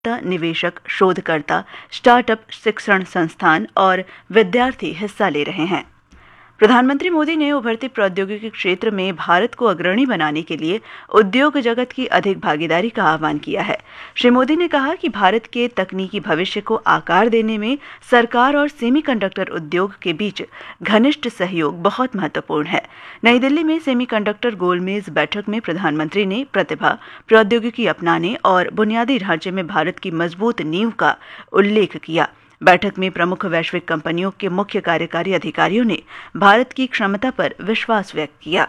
उद्यमिता, निवेशक, शोधकर्ता, स्टार्टअप, शिक्षण संस्थान और विद्यार्थी हिस्सा ले रहे हैं। प्रधानमंत्री मोदी ने उभरती प्रौद्योगिकी क्षेत्र में भारत को अग्रणी बनाने के लिए उद्योग जगत की अधिक भागीदारी का आह्वान किया है। श्री मोदी ने कहा कि भारत के तकनीकी भविष्य को आकार देने में सरकार और सेमीकंडक्टर उद्योग के बीच घनिष्ठ सहयोग बहुत महत्वपूर्ण है। नई दिल्ली में सेमीकंडक्टर गोलमेज बैठक में प्रधानमंत्री ने प्रतिभा, प्रौद्योगिकी अपनाने और बुनियादी ढांचे में भारत की मजबूत नींव का उल्लेख किया। बैठक में प्रमुख वैश्विक कंपनियों के मुख्य कार्यकारी अधिकारियों ने भारत की क्षमता पर विश्वास व्यक्त किया।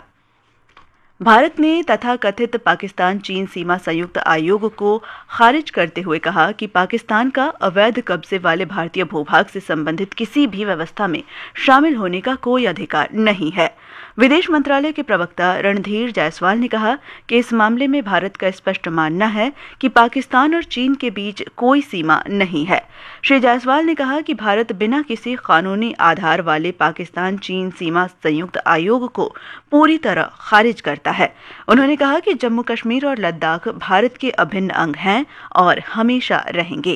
भारत ने तथाकथित पाकिस्तान चीन सीमा संयुक्त आयोग को खारिज करते हुए कहा कि पाकिस्तान का अवैध कब्जे वाले भारतीय भूभाग से संबंधित किसी भी व्यवस्था में शामिल होने का कोई अधिकार नहीं है। विदेश मंत्रालय के प्रवक्ता रणधीर जायसवाल ने कहा कि इस मामले में भारत का स्पष्ट मानना है कि पाकिस्तान और चीन के बीच कोई सीमा नहीं है। श्री जायसवाल ने कहा कि भारत बिना किसी कानूनी आधार वाले पाकिस्तान चीन सीमा संयुक्त आयोग को पूरी तरह खारिज करता है। उन्होंने कहा कि जम्मू कश्मीर और लद्दाख भारत के अभिन्न अंग हैं और हमेशा रहेंगे।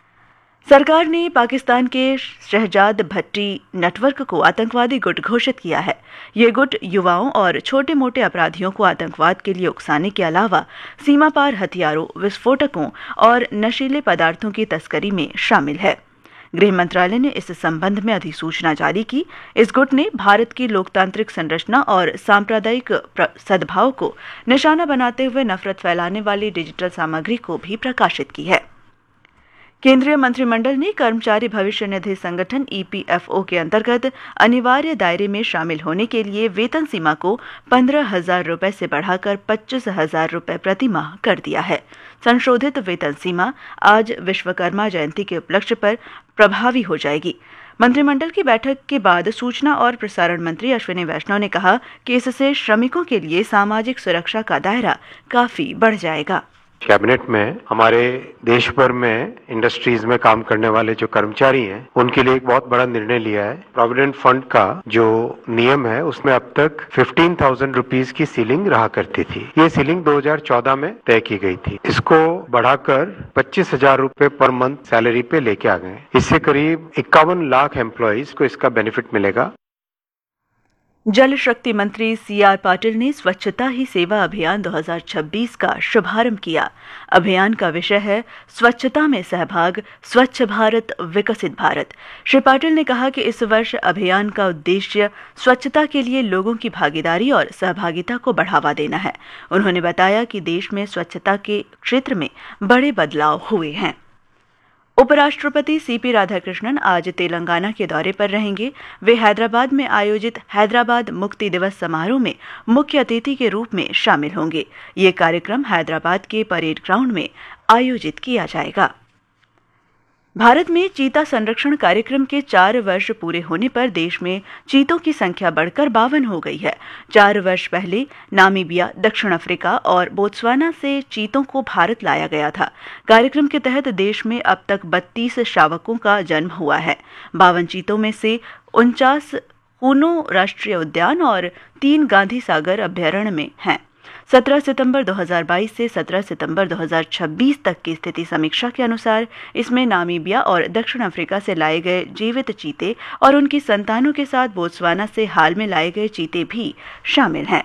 सरकार ने पाकिस्तान के शहजाद भट्टी नेटवर्क को आतंकवादी गुट घोषित किया है। ये गुट युवाओं और छोटे मोटे अपराधियों को आतंकवाद के लिए उकसाने के अलावा सीमा पार हथियारों, विस्फोटकों और नशीले पदार्थों की तस्करी में शामिल है। गृह मंत्रालय ने इस संबंध में अधिसूचना जारी की। इस गुट ने भारत की लोकतांत्रिक संरचना और सांप्रदायिक सद्भाव को निशाना बनाते हुए नफरत फैलाने वाली डिजिटल सामग्री को भी प्रकाशित की है। केंद्रीय मंत्रिमंडल ने कर्मचारी भविष्य निधि संगठन EPFO के अंतर्गत अनिवार्य दायरे में शामिल होने के लिए वेतन सीमा को 15,000 रुपये से बढ़ाकर 25,000 रुपये प्रति माह कर दिया है। संशोधित वेतन सीमा आज विश्वकर्मा जयंती के उपलक्ष्य पर प्रभावी हो जाएगी। मंत्रिमंडल की बैठक के बाद सूचना और प्रसारण मंत्री अश्विनी वैष्णव ने कहा कि इससे श्रमिकों के लिए सामाजिक सुरक्षा का दायरा काफी बढ़ जाएगा। कैबिनेट में हमारे देश भर में इंडस्ट्रीज में काम करने वाले जो कर्मचारी हैं उनके लिए एक बहुत बड़ा निर्णय लिया है। प्रोविडेंट फंड का जो नियम है उसमें अब तक 15,000 रुपीज की सीलिंग रहा करती थी। ये सीलिंग 2014 में तय की गई थी। इसको बढ़ाकर 25,000 रुपए पर मंथ सैलरी पे लेके आ गए। इससे करीब 51 लाख एम्प्लॉइज को इसका बेनिफिट मिलेगा। जल शक्ति मंत्री CR पाटिल ने स्वच्छता ही सेवा अभियान 2026 का शुभारंभ किया। अभियान का विषय है स्वच्छता में सहभाग, स्वच्छ भारत, विकसित भारत। श्री पाटिल ने कहा कि इस वर्ष अभियान का उद्देश्य स्वच्छता के लिए लोगों की भागीदारी और सहभागिता को बढ़ावा देना है। उन्होंने बताया कि देश में स्वच्छता के क्षेत्र में बड़े बदलाव हुए हैं। उपराष्ट्रपति CP राधाकृष्णन आज तेलंगाना के दौरे पर रहेंगे। वे हैदराबाद में आयोजित हैदराबाद मुक्ति दिवस समारोह में मुख्य अतिथि के रूप में शामिल होंगे। ये कार्यक्रम हैदराबाद के परेड ग्राउंड में आयोजित किया जाएगा। भारत में चीता संरक्षण कार्यक्रम के 4 वर्ष पूरे होने पर देश में चीतों की संख्या बढ़कर 52 हो गई है। 4 वर्ष पहले नामीबिया, दक्षिण अफ्रीका और बोत्सवाना से चीतों को भारत लाया गया था। कार्यक्रम के तहत देश में अब तक 32 शावकों का जन्म हुआ है। 52 चीतों में से 49 कूनो राष्ट्रीय उद्यान और 3 गांधी सागर अभ्यारण्य में हैं। 17 सितंबर 2022 से 17 सितंबर 2026 तक की स्थिति समीक्षा के अनुसार इसमें नामीबिया और दक्षिण अफ्रीका से लाए गए जीवित चीते और उनकी संतानों के साथ बोत्सवाना से हाल में लाए गए चीते भी शामिल हैं।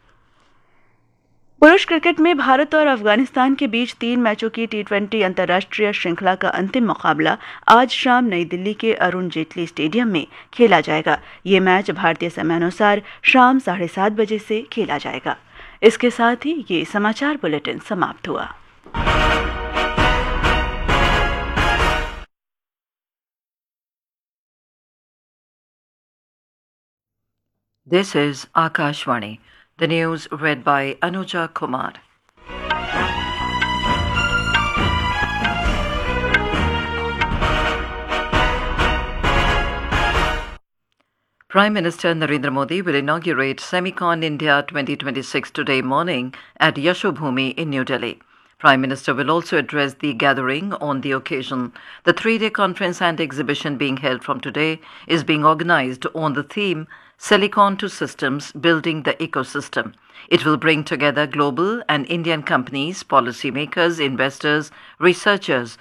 पुरुष क्रिकेट में भारत और अफगानिस्तान के बीच 3 मैचों की T20 अंतर्राष्ट्रीय श्रृंखला का अंतिम मुकाबला आज शाम नई दिल्ली के अरुण जेटली स्टेडियम में खेला जाएगा। ये मैच भारतीय समयानुसार शाम 7:30 बजे से खेला जाएगा। इसके साथ ही ये समाचार बुलेटिन समाप्त हुआ। This is Akashvani. The news read by Anuja Kumar. Prime Minister Narendra Modi will inaugurate Semicon India 2026 today morning at Yashobhoomi in New Delhi. Prime Minister will also address the gathering on the occasion. The 3-day conference and exhibition being held from today is being organized on the theme Silicon to Systems, Building the Ecosystem. It will bring together global and Indian companies, policymakers, investors, researchers